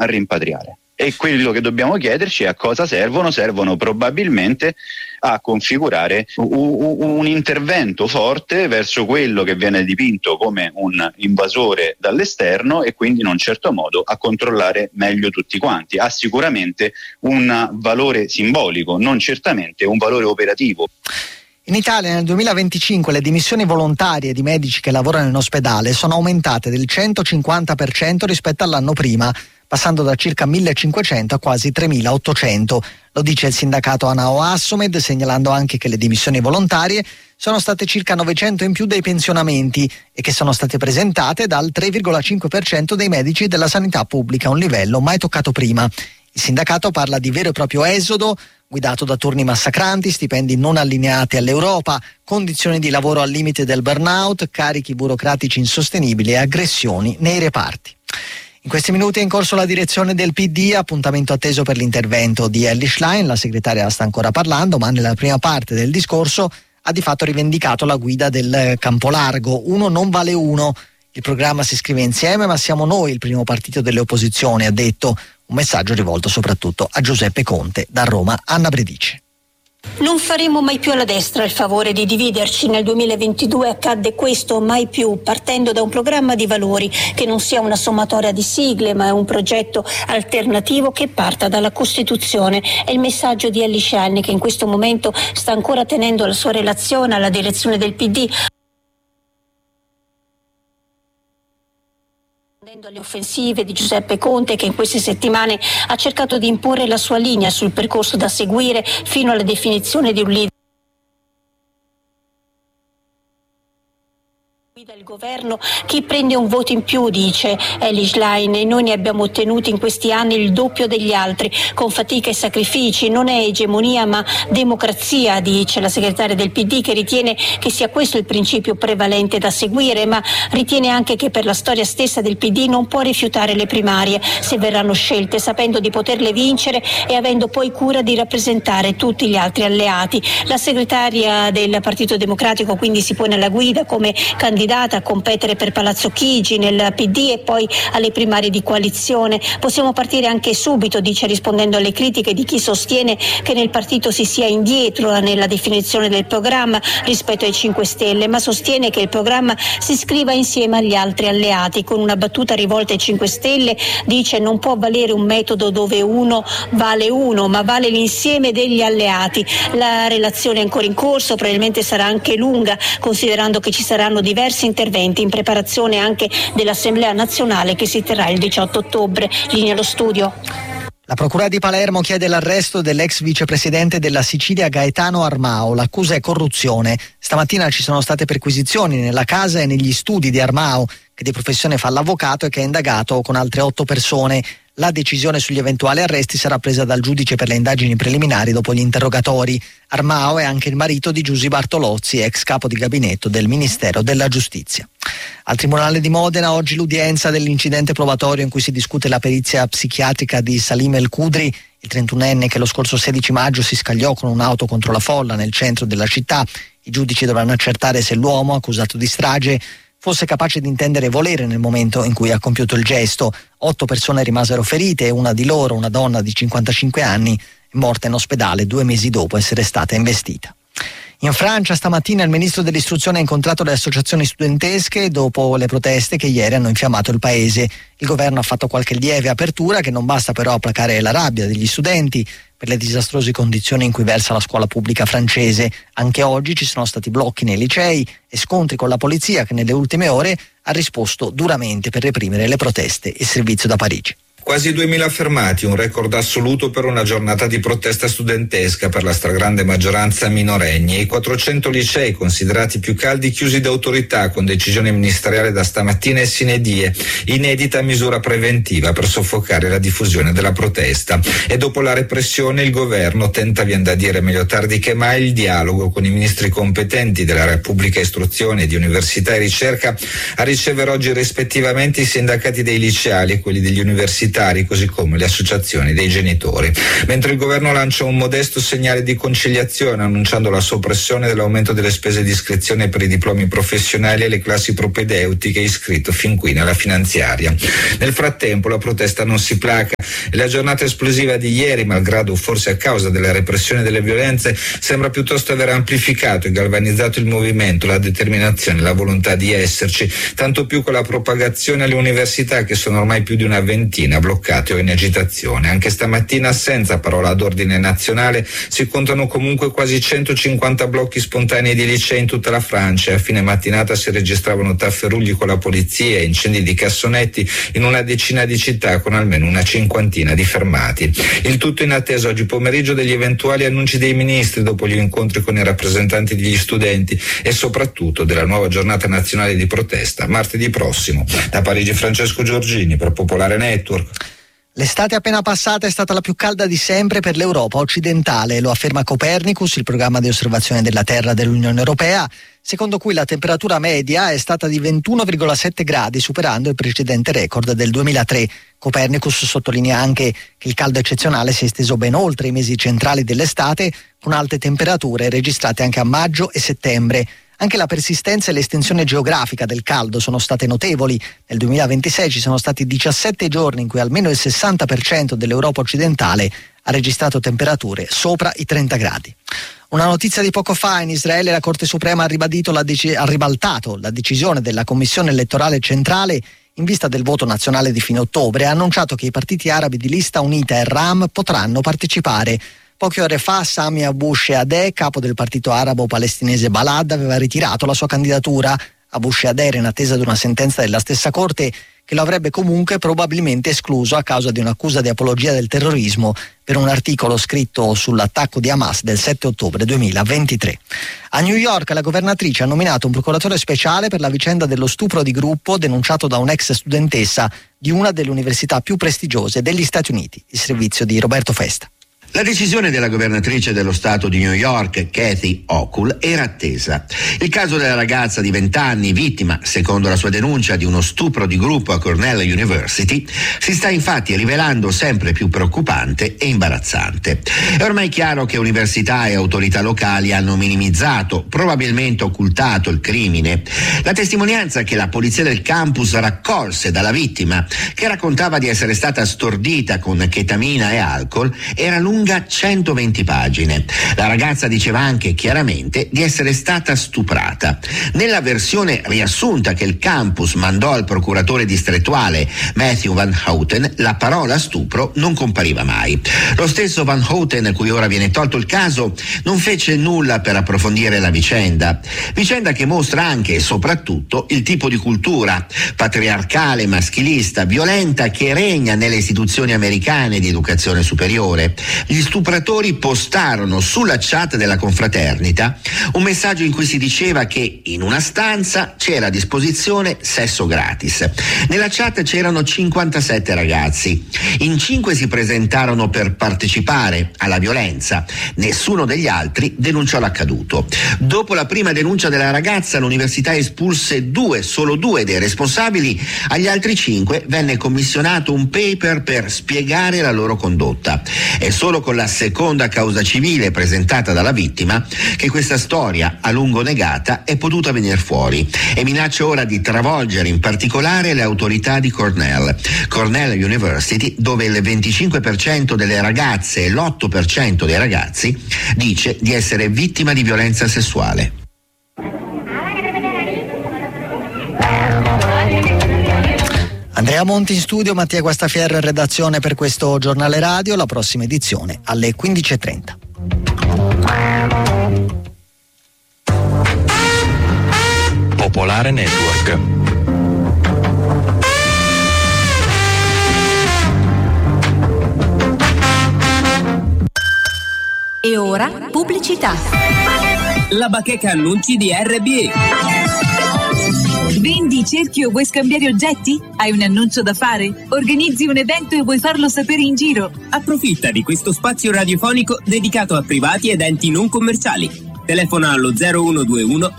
a rimpatriare. E quello che dobbiamo chiederci è a cosa servono. Servono probabilmente a configurare un intervento forte verso quello che viene dipinto come un invasore dall'esterno, e quindi in un certo modo a controllare meglio tutti quanti. Ha sicuramente un valore simbolico, non certamente un valore operativo. In Italia nel 2025 le dimissioni volontarie di medici che lavorano in ospedale sono aumentate del 150% rispetto all'anno prima, passando da circa 1.500 a quasi 3.800. Lo dice il sindacato ANAO-Assomed, segnalando anche che le dimissioni volontarie sono state circa 900 in più dei pensionamenti e che sono state presentate dal 3,5% dei medici della sanità pubblica, un livello mai toccato prima. Il sindacato parla di vero e proprio esodo, guidato da turni massacranti, stipendi non allineati all'Europa, condizioni di lavoro al limite del burnout, carichi burocratici insostenibili e aggressioni nei reparti. In questi minuti è in corso la direzione del PD, appuntamento atteso per l'intervento di Elly Schlein. La segretaria sta ancora parlando, ma nella prima parte del discorso ha di fatto rivendicato la guida del campo largo. Uno non vale uno. Il programma si scrive insieme, ma siamo noi il primo partito delle opposizioni, ha detto. Un messaggio rivolto soprattutto a Giuseppe Conte. Da Roma, Anna Bredici. Non faremo mai più alla destra il favore di dividerci. Nel 2022 accadde questo, mai più, partendo da un programma di valori che non sia una sommatoria di sigle, ma è un progetto alternativo che parta dalla Costituzione. È il messaggio di Elly Schlein, che in questo momento sta ancora tenendo la sua relazione alla direzione del PD. Alle offensive di Giuseppe Conte, che in queste settimane ha cercato di imporre la sua linea sul percorso da seguire fino alla definizione di un leader. Del governo, chi prende un voto in più, dice Elly Schlein, e noi ne abbiamo ottenuti in questi anni il doppio degli altri, con fatica e sacrifici. Non è egemonia ma democrazia, dice la segretaria del PD, che ritiene che sia questo il principio prevalente da seguire, ma ritiene anche che per la storia stessa del PD non può rifiutare le primarie se verranno scelte, sapendo di poterle vincere e avendo poi cura di rappresentare tutti gli altri alleati. La segretaria del Partito Democratico quindi si pone alla guida come candidata a competere per Palazzo Chigi nel PD e poi alle primarie di coalizione. Possiamo partire anche subito, dice, rispondendo alle critiche di chi sostiene che nel partito si sia indietro nella definizione del programma rispetto ai 5 Stelle, ma sostiene che il programma si scriva insieme agli altri alleati. Con una battuta rivolta ai 5 Stelle dice: non può valere un metodo dove uno vale uno, ma vale l'insieme degli alleati. La relazione è ancora in corso, probabilmente sarà anche lunga, considerando che ci saranno diversi interventi in preparazione anche dell'Assemblea nazionale che si terrà il 18 ottobre. Linea allo studio. La Procura di Palermo chiede l'arresto dell'ex vicepresidente della Sicilia Gaetano Armao. L'accusa è corruzione. Stamattina ci sono state perquisizioni nella casa e negli studi di Armao, che di professione fa l'avvocato e che è indagato con altre 8 persone. La decisione sugli eventuali arresti sarà presa dal giudice per le indagini preliminari dopo gli interrogatori. Armao è anche il marito di Giusy Bartolozzi, ex capo di gabinetto del Ministero della Giustizia. Al Tribunale di Modena oggi l'udienza dell'incidente probatorio in cui si discute la perizia psichiatrica di Salim El Kudri, il 31enne che lo scorso 16 maggio si scagliò con un'auto contro la folla nel centro della città. I giudici dovranno accertare se l'uomo, accusato di strage, fosse capace di intendere volere nel momento in cui ha compiuto il gesto. 8 persone rimasero ferite e una di loro, una donna di 55 anni, è morta in ospedale 2 mesi dopo essere stata investita. In Francia stamattina il ministro dell'istruzione ha incontrato le associazioni studentesche dopo le proteste che ieri hanno infiammato il paese. Il governo ha fatto qualche lieve apertura che non basta però a placare la rabbia degli studenti per le disastrose condizioni in cui versa la scuola pubblica francese. Anche oggi ci sono stati blocchi nei licei e scontri con la polizia che nelle ultime ore ha risposto duramente per reprimere le proteste e il servizio da Parigi. Quasi 2000 fermati, un record assoluto per una giornata di protesta studentesca per la stragrande maggioranza minorenni, e i 400 licei considerati più caldi chiusi da autorità con decisione ministeriale da stamattina e sine die, inedita misura preventiva per soffocare la diffusione della protesta. E dopo la repressione il governo tenta, vien da dire meglio tardi che mai, il dialogo con i ministri competenti della Repubblica Istruzione, di Università e Ricerca, a ricevere oggi rispettivamente i sindacati dei liceali e quelli degli universitari militari, così come le associazioni dei genitori. Mentre il governo lancia un modesto segnale di conciliazione annunciando la soppressione dell'aumento delle spese di iscrizione per i diplomi professionali e le classi propedeutiche iscritto fin qui nella finanziaria. Nel frattempo la protesta non si placa e la giornata esplosiva di ieri, malgrado forse a causa della repressione delle violenze, sembra piuttosto aver amplificato e galvanizzato il movimento, la determinazione, la volontà di esserci, tanto più con la propagazione alle università, che sono ormai più di una ventina bloccate o in agitazione. Anche stamattina, senza parola d'ordine nazionale, si contano comunque quasi 150 blocchi spontanei di licei in tutta la Francia e a fine mattinata si registravano tafferugli con la polizia e incendi di cassonetti in una decina di città con almeno una cinquantina di fermati. Il tutto in attesa oggi pomeriggio degli eventuali annunci dei ministri dopo gli incontri con i rappresentanti degli studenti e soprattutto della nuova giornata nazionale di protesta martedì prossimo. Da Parigi Francesco Giorgini per Popolare Network. L'estate appena passata è stata la più calda di sempre per l'Europa occidentale, lo afferma Copernicus, il programma di osservazione della Terra dell'Unione Europea, secondo cui la temperatura media è stata di 21,7 gradi, superando il precedente record del 2003. Copernicus sottolinea anche che il caldo eccezionale si è esteso ben oltre i mesi centrali dell'estate, con alte temperature registrate anche a maggio e settembre. Anche la persistenza e l'estensione geografica del caldo sono state notevoli. Nel 2026 ci sono stati 17 giorni in cui almeno il 60% dell'Europa occidentale ha registrato temperature sopra i 30 gradi. Una notizia di poco fa: in Israele la Corte Suprema ha ribaltato la decisione della Commissione elettorale centrale in vista del voto nazionale di fine ottobre e ha annunciato che i partiti arabi di Lista Unita e Ram potranno partecipare. Poche ore fa Sami Abu Sheadeh, capo del partito arabo-palestinese Balad, aveva ritirato la sua candidatura. Abu Sheadeh era in attesa di una sentenza della stessa Corte che lo avrebbe comunque probabilmente escluso a causa di un'accusa di apologia del terrorismo per un articolo scritto sull'attacco di Hamas del 7 ottobre 2023. A New York la governatrice ha nominato un procuratore speciale per la vicenda dello stupro di gruppo denunciato da un'ex studentessa di una delle università più prestigiose degli Stati Uniti. Il servizio di Roberto Festa. La decisione della governatrice dello Stato di New York, Kathy Hochul, era attesa. Il caso della ragazza di 20 anni, vittima, secondo la sua denuncia, di uno stupro di gruppo a Cornell University, si sta infatti rivelando sempre più preoccupante e imbarazzante. È ormai chiaro che università e autorità locali hanno minimizzato, probabilmente occultato il crimine. La testimonianza che la polizia del campus raccolse dalla vittima, che raccontava di essere stata stordita con chetamina e alcol, era lunga 120 pagine. La ragazza diceva anche chiaramente di essere stata stuprata. Nella versione riassunta che il campus mandò al procuratore distrettuale Matthew Van Houten, la parola stupro non compariva mai. Lo stesso Van Houten, cui ora viene tolto il caso, non fece nulla per approfondire la vicenda che mostra anche e soprattutto il tipo di cultura patriarcale, maschilista, violenta che regna nelle istituzioni americane di educazione superiore. Gli stupratori postarono sulla chat della confraternita un messaggio in cui si diceva che in una stanza c'era a disposizione sesso gratis. Nella chat c'erano 57 ragazzi. In 5 si presentarono per partecipare alla violenza. Nessuno degli altri denunciò l'accaduto. Dopo la prima denuncia della ragazza, l'università espulse solo due dei responsabili. Agli altri 5 venne commissionato un paper per spiegare la loro condotta. È solo con la seconda causa civile presentata dalla vittima che questa storia, a lungo negata, è potuta venire fuori e minaccia ora di travolgere in particolare le autorità di Cornell University, dove il 25% delle ragazze e l'8% dei ragazzi dice di essere vittima di violenza sessuale. Andrea Monti in studio, Mattia Guastafierro in redazione per questo giornale radio. La prossima edizione alle 15:30. Popolare Network. E ora pubblicità. La bacheca annunci di RBE. Vendi, cerchi o vuoi scambiare oggetti? Hai un annuncio da fare? Organizzi un evento e vuoi farlo sapere in giro? Approfitta di questo spazio radiofonico dedicato a privati ed enti non commerciali. Telefona allo 0121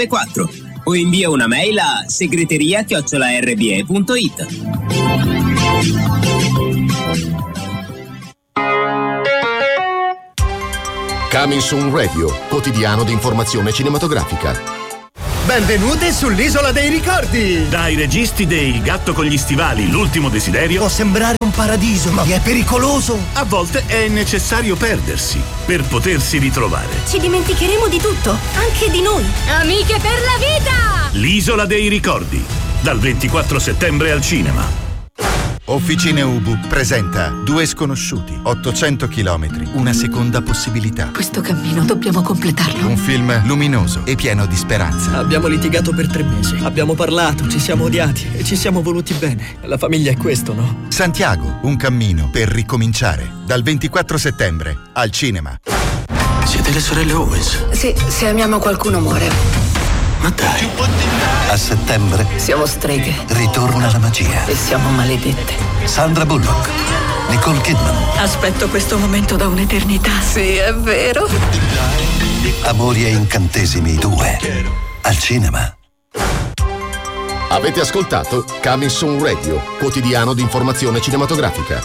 954194 o invia una mail a segreteria@rbe.it. Coming Soon Radio, quotidiano di informazione cinematografica. Benvenute sull'Isola dei Ricordi! Dai registi dei Il gatto con gli stivali, l'ultimo desiderio. Può sembrare un paradiso, ma è pericoloso. A volte è necessario perdersi per potersi ritrovare. Ci dimenticheremo di tutto, anche di noi. Amiche per la vita! L'Isola dei Ricordi, dal 24 settembre al cinema. Officine Ubu presenta Due sconosciuti, 800 chilometri, una seconda possibilità. Questo cammino dobbiamo completarlo. Un film luminoso e pieno di speranza. Abbiamo litigato per 3 mesi, abbiamo parlato, ci siamo odiati e ci siamo voluti bene. La famiglia è questo, no? Santiago, un cammino per ricominciare. Dal 24 settembre al cinema. Siete le sorelle Owens? Sì, se amiamo qualcuno muore. Ma dai. A settembre siamo streghe. Ritorna la magia. E siamo maledette. Sandra Bullock, Nicole Kidman. Aspetto questo momento da un'eternità. Sì, è vero. Amori e incantesimi 2 al cinema. Avete ascoltato Coming Soon Radio, quotidiano di informazione cinematografica.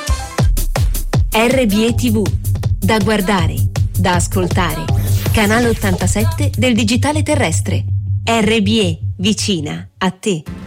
RBE TV, da guardare, da ascoltare. Canale 87 del digitale terrestre. RBE, vicina a te.